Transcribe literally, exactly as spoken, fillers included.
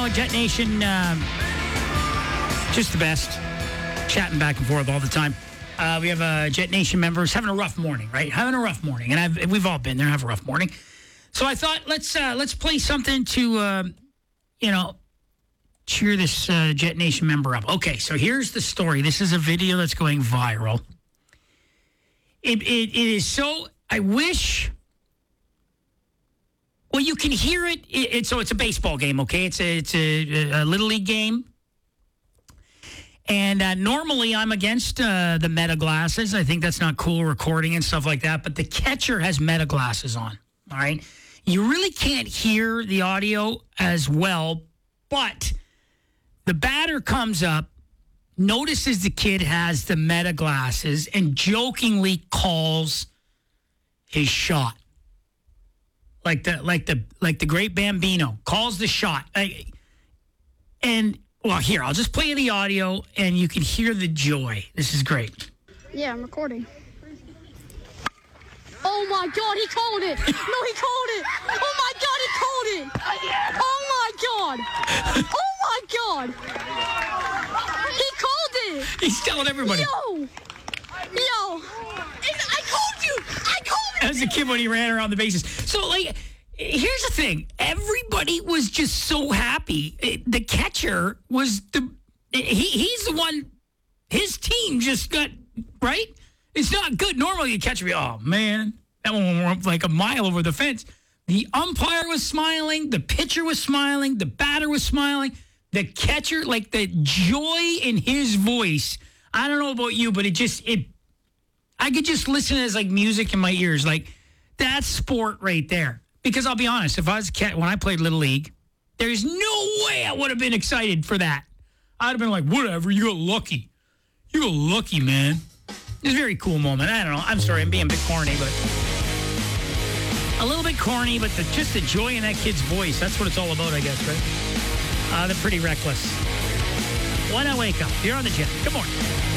Jet Nation, um, just the best. Chatting back and forth all the time. Uh, we have a Jet Nation member who's having a rough morning, right? Having a rough morning, and I've, we've all been there, have a rough morning. So I thought let's uh, let's play something to, uh, you know, cheer this uh, Jet Nation member up. Okay, so here's the story. This is a video that's going viral. It it, it is so. I wish. Well, you can hear it. it, it so it's a baseball game, okay? It's a it's a, a little league game. And uh, normally I'm against uh, the Meta glasses. I think that's not cool recording and stuff like that. But the catcher has Meta glasses on, all right? You really can't hear the audio as well. But the batter comes up, notices the kid has the Meta glasses, and jokingly calls his shot. Like the like the like the great Bambino calls the shot. I, and... Well, here, I'll just play the audio, and you can hear the joy. This is great. Yeah, I'm recording. Oh, my God, he called it. No, he called it. Oh, my God, he called it. Oh, my God. Oh, my God. He called it. He's telling everybody. Yo. Yo. I called you. I called it. As a kid when he ran around the bases. So, like... Here's the thing. Everybody was just so happy. The catcher was the... He, he's the one... His team just got... Right? It's not good. Normally, the catcher would be, oh, man. That one went like a mile over the fence. The umpire was smiling. The pitcher was smiling. The batter was smiling. The catcher, like the joy in his voice. I don't know about you, but it just... it. I could just listen as like music in my ears. Like, that's sport right there. Because I'll be honest, if I was a cat when I played Little League, there's no way I would have been excited for that. I'd have been like, whatever, you got lucky. You got lucky, man. It's a very cool moment. I don't know. I'm sorry, I'm being a bit corny, but a little bit corny, but the, just the joy in that kid's voice, that's what it's all about, I guess, right? Uh, they're pretty reckless. Why not wake up? You're on the Jet. Good morning.